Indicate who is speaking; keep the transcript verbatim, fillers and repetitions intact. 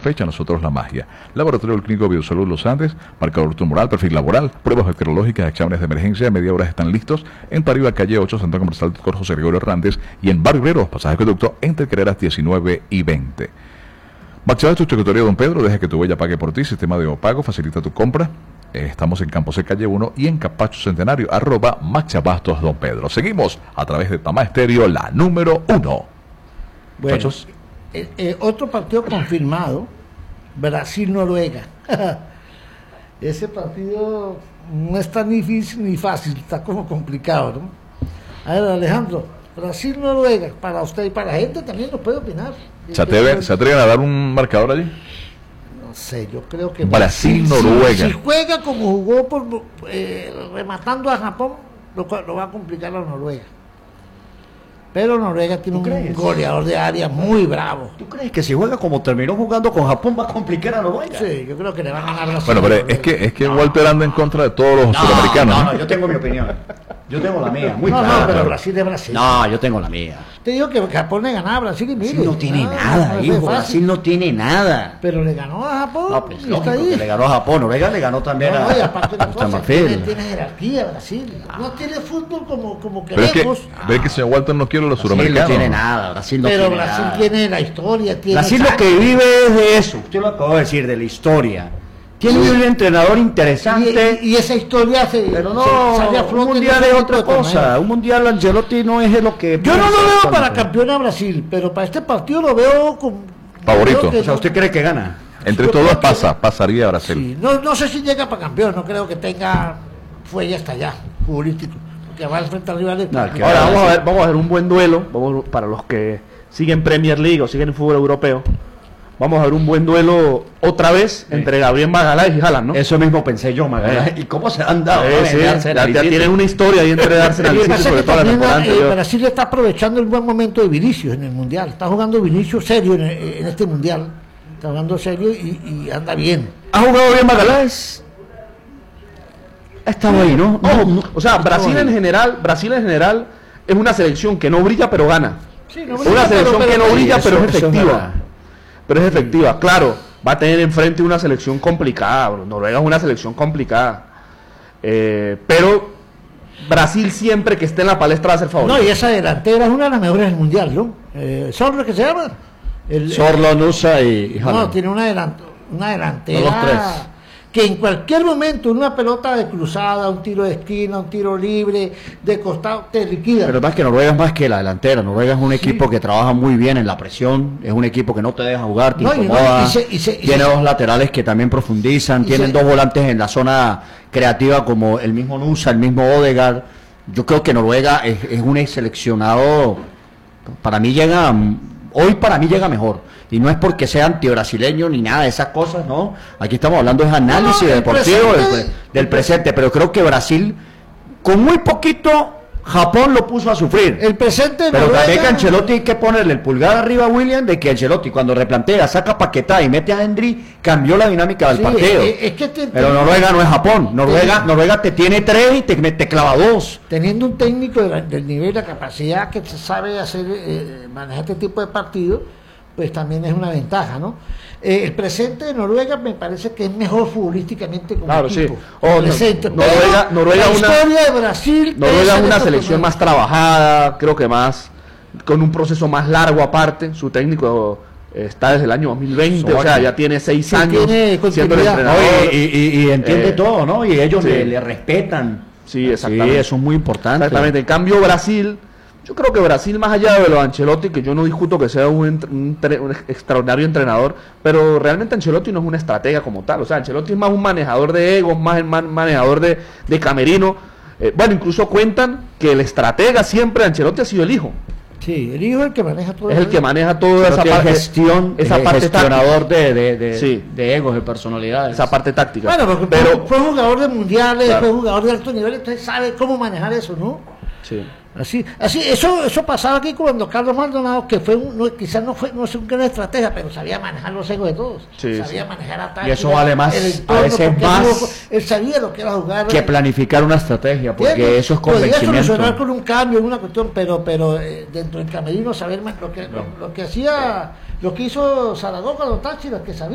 Speaker 1: sospecha, nosotros la magia. Laboratorio Clínico Biosalud Los Andes, marcador tumoral, perfil laboral, pruebas bacteriológicas, exámenes de emergencia, media hora están listos. En Pariba, calle ocho, Centro Comercial Doctor José Gregorio Hernández, y en Barrio Obrero, pasaje Acueducto, entre carreras diecinueve y veinte. Maxival tu territorio, don Pedro, deja que tu huella pague por ti, sistema de pago, facilita tu compra. Eh, estamos en Campo C, calle uno, y en Capacho Centenario, arroba Maxabastos, don Pedro. Seguimos a través de Tamá Estéreo, la número uno.
Speaker 2: Bueno, eh, eh, otro partido confirmado, Brasil-Noruega. Ese partido no está ni difícil ni fácil, está como complicado, ¿no? A ver, Alejandro, Brasil-Noruega, para usted y para la gente también nos puede opinar.
Speaker 1: ¿Se atreven, ¿Se atreven a dar un marcador allí?
Speaker 2: No sé, yo creo que
Speaker 1: Brasil-Noruega.
Speaker 2: Si, si juega como jugó por, eh, rematando a Japón, lo, lo va a complicar a Noruega. Pero Noruega tiene un crees? goleador de área muy bravo.
Speaker 3: ¿Tú crees que si juega como terminó jugando con Japón va a complicar a Noruega?
Speaker 2: Sí, yo creo que le van a ganar.
Speaker 1: Bueno, pero es que, es que no, Walter anda en contra de todos los
Speaker 3: no,
Speaker 1: sudamericanos.
Speaker 3: No, no, no, yo tengo mi opinión. Yo tengo la mía, muy
Speaker 2: no,
Speaker 3: clara.
Speaker 2: No, pero Brasil es Brasil.
Speaker 3: No, yo tengo la mía.
Speaker 2: Te digo que Japón le ganaba a Brasil y mire.
Speaker 3: Brasil no tiene
Speaker 2: no,
Speaker 3: nada,
Speaker 2: no,
Speaker 3: hijo.
Speaker 2: No
Speaker 3: Brasil no tiene nada.
Speaker 2: Pero le ganó a Japón.
Speaker 3: No, pues lógico que le ganó a Japón. Noruega le ganó también
Speaker 2: no,
Speaker 3: a,
Speaker 2: no, y aparte de
Speaker 3: Costa
Speaker 2: tiene, tiene jerarquía Brasil. Ah. No tiene fútbol como, como
Speaker 1: queremos.
Speaker 2: Pero
Speaker 1: es que, ah. ve que señor Walter no quiere los
Speaker 3: Brasil
Speaker 1: sudamericanos.
Speaker 3: No tiene nada. Brasil no
Speaker 2: pero
Speaker 3: tiene
Speaker 2: Brasil
Speaker 3: nada.
Speaker 2: tiene la historia. Tiene
Speaker 3: Brasil lo que vive es de eso. Usted lo acabó de decir, de la historia. Tiene sí. un entrenador interesante.
Speaker 2: Y, y esa historia se.
Speaker 3: Pero no,
Speaker 2: se sale a flote.
Speaker 3: Un mundial es otra cosa. Un mundial Ancelotti no es lo que.
Speaker 2: Yo no lo veo para campeón a Brasil, pero para este partido lo veo con.
Speaker 1: Favorito.
Speaker 3: O sea, ¿usted cree que gana?
Speaker 1: Entre todos pasa, que, pasaría a Brasil.
Speaker 2: Sí, no, no sé si llega para campeón, no creo que tenga fuelle hasta allá, futbolístico. Porque va al frente al rival.
Speaker 4: No, ahora vamos a ver, vamos a ver un buen duelo, vamos para los que siguen Premier League o siguen el fútbol europeo. Vamos a ver un buen duelo otra vez sí. entre Gabriel Magaláes y Haaland, ¿no?
Speaker 3: Eso mismo pensé yo, Magaláes. ¿Y cómo se han dado?
Speaker 4: Eh, sí, ya, ya tienen una historia ahí entre Arsenal y City, sobre todo la temporada anterior.
Speaker 2: Brasil está aprovechando el buen momento de Vinicius en el Mundial. Está jugando Vinicius serio en, en este Mundial. Está jugando serio y, y anda bien.
Speaker 3: ¿Ha jugado bien Magaláes? Ha estado ahí, ¿no?
Speaker 4: No, no, o sea, Brasil en general, Brasil en general es una selección que no brilla pero gana.
Speaker 2: Sí, no
Speaker 4: brilla, una selección pero, pero, que no brilla pero es efectiva. Pero es efectiva, claro, va a tener enfrente una selección complicada, bro. Noruega es una selección complicada, eh, pero Brasil siempre que esté en la palestra va a ser favorito.
Speaker 2: No, y esa delantera es una de las mejores del mundial, ¿no? Eh, ¿Sorlo que se llama?
Speaker 3: El, Sorlo, Nusa y, y
Speaker 2: No, tiene una, delant una delantera los tres. Que en cualquier momento una pelota de cruzada, un tiro de esquina, un tiro libre, de costado, te liquida.
Speaker 3: Pero más que Noruega es más que la delantera. Noruega es un sí. equipo que trabaja muy bien en la presión, es un equipo que no te deja jugar, te no, incomoda, no, y se, y se, y tiene se, dos laterales que también profundizan, tienen se, dos volantes en la zona creativa como el mismo Nusa, el mismo Odegaard. Yo creo que Noruega es, es un seleccionado, para mí llega, hoy para mí llega mejor. Y no es porque sea antibrasileño ni nada de esas cosas, ¿no? Aquí estamos hablando de análisis no, no, deportivo presente, del, del presente, pero creo que Brasil, con muy poquito, Japón lo puso a sufrir.
Speaker 2: El presente
Speaker 3: Pero Noruega... también que Ancelotti hay que ponerle el pulgar arriba a William de que Ancelotti cuando replantea, saca Paquetá y mete a Henry, cambió la dinámica del sí, partido. Es, es que te, pero Noruega no es Japón. Noruega, te, Noruega te tiene tres y te, te clava dos.
Speaker 2: Teniendo un técnico de, del nivel, la capacidad que sabe hacer, eh, manejar este tipo de partidos, pues también es una ventaja, ¿no? Eh, el presente de Noruega me parece que es mejor futbolísticamente como
Speaker 4: claro,
Speaker 2: equipo.
Speaker 4: Sí. Oh,
Speaker 2: presente,
Speaker 4: no, Noruega, Noruega
Speaker 2: la
Speaker 4: una,
Speaker 2: historia de Brasil...
Speaker 4: Noruega es una selección más trabajada, creo que más, con un proceso más largo aparte. Su técnico eh, está desde el año dos mil veinte, so, o sea, ya tiene seis sí, años
Speaker 2: tiene
Speaker 4: siendo el entrenador.
Speaker 3: No, y, y, y entiende eh, todo, ¿no? Y ellos sí. le, le respetan.
Speaker 4: Sí, exactamente.
Speaker 3: Sí, eso es muy importante.
Speaker 4: Exactamente. En cambio, Brasil... Yo creo que Brasil, más allá de los Ancelotti, que yo no discuto que sea un, un, un extraordinario entrenador, pero realmente Ancelotti no es una estratega como tal. O sea, Ancelotti es más un manejador de egos, más el man, manejador de, de camerino. Eh, bueno, incluso cuentan que el estratega siempre de Ancelotti ha sido el hijo.
Speaker 2: Sí, el hijo es el que maneja todo.
Speaker 4: Es el que maneja toda esa parte,
Speaker 3: gestión,
Speaker 4: esa parte
Speaker 3: gestionador de, de, de,
Speaker 4: sí.
Speaker 3: de egos, de personalidades.
Speaker 4: Esa parte táctica.
Speaker 2: Bueno, porque
Speaker 4: pero,
Speaker 2: fue jugador de mundiales, claro. fue jugador de alto nivel, entonces sabe cómo manejar eso, ¿no?
Speaker 4: Sí.
Speaker 2: Así, así, eso, eso pasaba aquí cuando Carlos Maldonado, que fue un, no, quizás no fue, no es un gran estratega, pero sabía manejar los egos de todos,
Speaker 3: sí,
Speaker 2: sabía
Speaker 3: sí.
Speaker 2: manejar ataques.
Speaker 3: Y eso vale más, entorno, a veces más,
Speaker 2: él sabía lo que era jugar.
Speaker 3: Que planificar una estrategia, porque
Speaker 2: ¿Entiendes?
Speaker 3: eso es convencimiento.
Speaker 2: Podría solucionar con un cambio, una cuestión, pero, pero eh, dentro del camerino saber más lo que, no. lo, lo que hacía, lo que hizo Zaragoza, los Táchiras, que sabía.